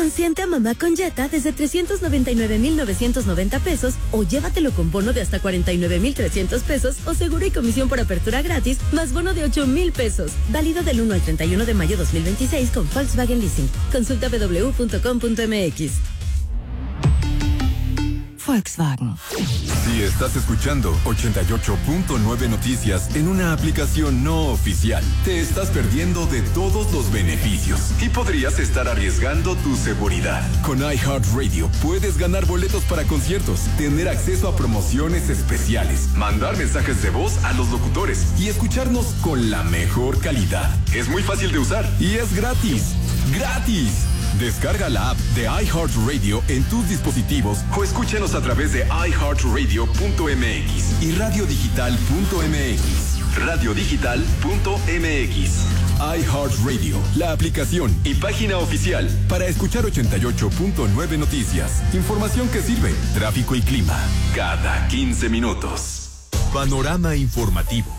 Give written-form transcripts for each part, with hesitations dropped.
Consiente a mamá con Jetta desde 399,990 pesos o llévatelo con bono de hasta 49,300 pesos o seguro y comisión por apertura gratis más bono de 8,000 pesos. Válido del 1 al 31 de mayo 2026 con Volkswagen Leasing. Consulta www.com.mx. Volkswagen. Si estás escuchando 88.9 Noticias en una aplicación no oficial, te estás perdiendo de todos los beneficios y podrías estar arriesgando tu seguridad. Con iHeartRadio puedes ganar boletos para conciertos, tener acceso a promociones especiales, mandar mensajes de voz a los locutores y escucharnos con la mejor calidad. Es muy fácil de usar y es gratis. ¡Gratis! Descarga la app de iHeartRadio en tus dispositivos o escúchenos a través de iHeartRadio.mx y radiodigital.mx. Radiodigital.mx. iHeartRadio, la aplicación y página oficial para escuchar 88.9 Noticias. Información que sirve, tráfico y clima, cada 15 minutos. Panorama informativo.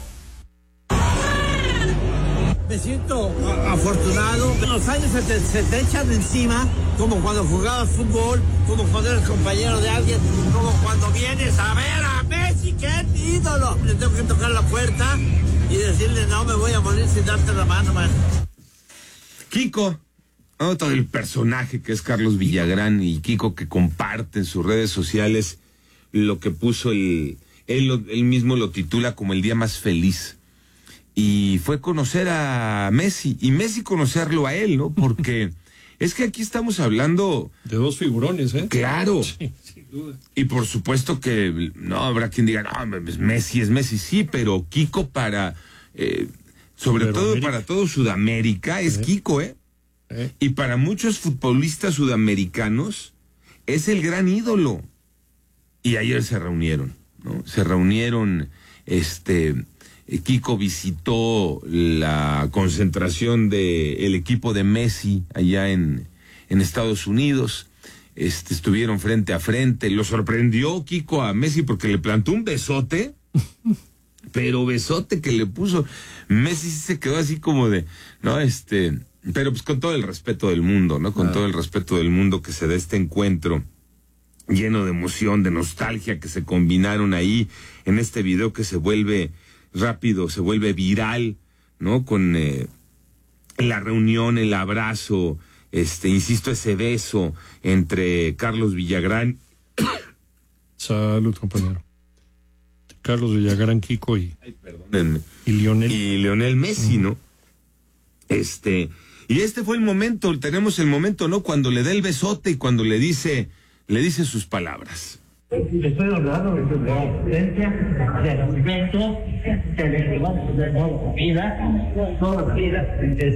Me siento afortunado. Los años se te echan encima, como cuando jugabas fútbol, como cuando eres compañero de alguien, como cuando vienes a ver a Messi, que es mi ídolo. Le tengo que tocar la puerta y decirle, no, me voy a morir sin darte la mano, man. Kiko, todo el personaje que es Carlos Villagrán y Kiko que comparte en sus redes sociales lo que puso él mismo lo titula como el día más feliz. Y fue conocer a Messi, y Messi conocerlo a él, ¿no? Porque es que aquí estamos hablando... de dos figurones, ¿eh? Claro. Sí, sin duda. Y por supuesto que no habrá quien diga, no, Messi es Messi, sí, pero Kiko sobre todo para todo Sudamérica, es Kiko, ¿eh? Y para muchos futbolistas sudamericanos es el gran ídolo. Y ayer se reunieron, ¿no? Se reunieron, Kiko visitó la concentración del equipo de Messi allá en Estados Unidos. Estuvieron frente a frente. Lo sorprendió Kiko a Messi porque le plantó un besote, pero besote que le puso. Messi se quedó así como de, ¿no? Pero pues con todo el respeto del mundo, ¿no? Con todo el respeto del mundo que se da este encuentro lleno de emoción, de nostalgia que se combinaron ahí en este video que se vuelve rápido, se vuelve viral, ¿no? Con la reunión, el abrazo, insisto, ese beso entre Carlos Villagrán. Salud, compañero. Carlos Villagrán, Kiko y Lionel. Y Lionel Messi, ¿no? Y fue el momento, tenemos el momento, ¿no? Cuando le da el besote y cuando le dice sus palabras. Estoy honrado de tu presencia, de respeto, de toda la vida.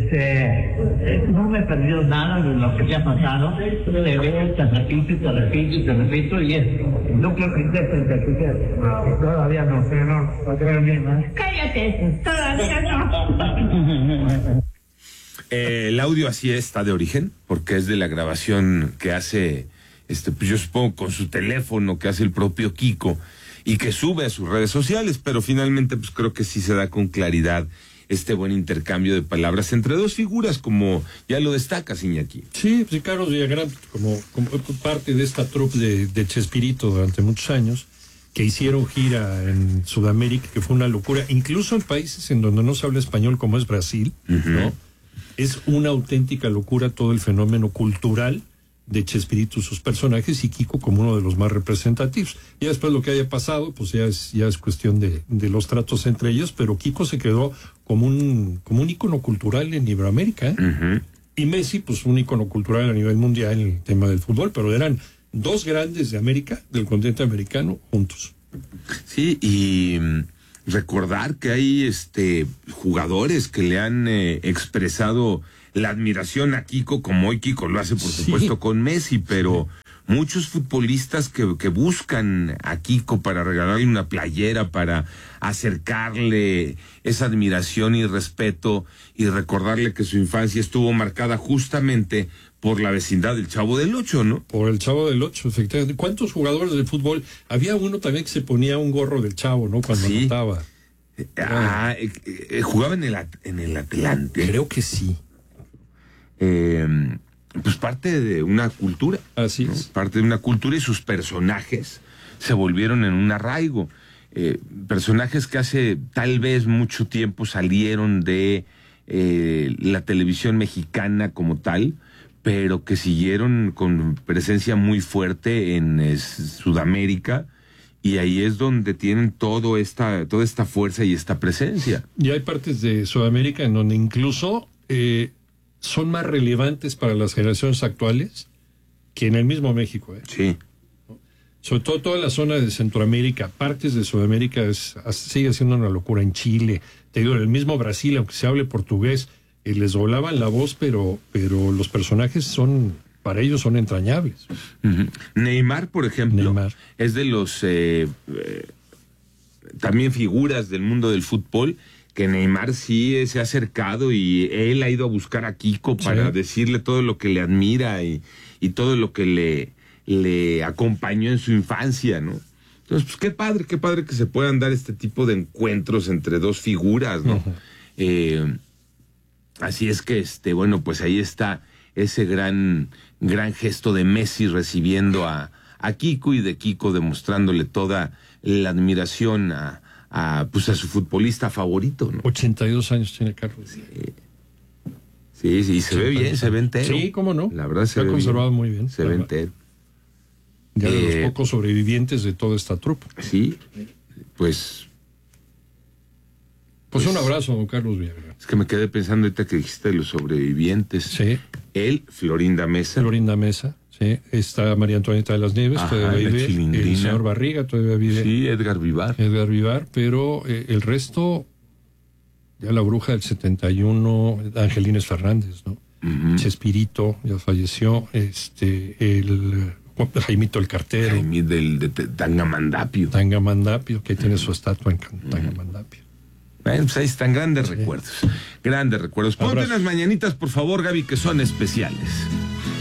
No me he perdido nada de lo que te ha pasado. Te veo, te repito, y no creo que todavía no, pero no creo bien, ¿no? Cállate, todavía no. El audio así está de origen, porque es de la grabación que hace... pues yo supongo con su teléfono que hace el propio Kiko y que sube a sus redes sociales, pero finalmente pues creo que sí se da con claridad este buen intercambio de palabras entre dos figuras, como ya lo destacas, Iñaki. Sí, pues Carlos Villagrán, como parte de esta troupe de Chespirito durante muchos años, que hicieron gira en Sudamérica, que fue una locura, incluso en países en donde no se habla español, como es Brasil, ¿no? Es una auténtica locura todo el fenómeno cultural de Chespirito, sus personajes, y Kiko como uno de los más representativos. Ya después lo que haya pasado, pues ya es cuestión de los tratos entre ellos, pero Kiko se quedó como un ícono cultural en Iberoamérica, ¿eh? Y Messi, pues un ícono cultural a nivel mundial en el tema del fútbol, pero eran dos grandes de América, del continente americano, juntos. Sí, y recordar que hay jugadores que le han expresado la admiración a Kiko, como hoy Kiko lo hace, por supuesto, con Messi, pero muchos futbolistas que buscan a Kiko para regalarle una playera, para acercarle esa admiración y respeto y recordarle que su infancia estuvo marcada justamente por la vecindad del Chavo del Ocho, ¿no? Por el Chavo del Ocho, efectivamente. ¿Cuántos jugadores de fútbol? Había uno también que se ponía un gorro del Chavo, ¿no? Cuando anotaba. Jugaba en el Atlante. Creo que sí. pues parte de una cultura. Así ¿no? es. Parte de una cultura, y sus personajes se volvieron en un arraigo. Personajes que hace tal vez mucho tiempo salieron de la televisión mexicana como tal, pero que siguieron con presencia muy fuerte en Sudamérica, y ahí es donde tienen toda esta fuerza y esta presencia. Y hay partes de Sudamérica en donde incluso son más relevantes para las generaciones actuales que en el mismo México. Sí. Sobre todo toda la zona de Centroamérica, partes de Sudamérica sigue siendo una locura. En Chile, te digo, en el mismo Brasil, aunque se hable portugués, les doblaban la voz, pero los personajes para ellos son entrañables. Uh-huh. Neymar, por ejemplo, es de los también figuras del mundo del fútbol, que Neymar sí se ha acercado, y él ha ido a buscar a Kiko para decirle todo lo que le admira y todo lo que le acompañó en su infancia, ¿no? Entonces, pues qué padre que se puedan dar este tipo de encuentros entre dos figuras, ¿no? Uh-huh. Así es que, bueno, pues ahí está ese gran gesto de Messi recibiendo a Kiko, y de Kiko demostrándole toda la admiración a su futbolista favorito, ¿no? 82 años tiene Carlos. Sí, se ve bien, se ve entero. Sí, cómo no. La verdad se ve conservado bien, muy bien. Se ve entero. Ya de los pocos sobrevivientes de toda esta trupa. Sí, pues un abrazo, don Carlos Villagrán. Es que me quedé pensando ahorita que dijiste de los sobrevivientes. Sí. Él, Florinda Mesa. Sí. Está María Antonieta de las Nieves, todavía vive. El señor Barriga todavía vive. Sí, Edgar Vivar, pero el resto, ya la bruja del 71, Angelines Fernández, ¿no? Uh-huh. Chespirito, ya falleció. El Jaimito el Cartero. Jaime de Tangamandapio. Que tiene su estatua en Tangamandapio. Bueno, pues ahí están grandes recuerdos. Ponte las mañanitas, por favor, Gaby, que son especiales.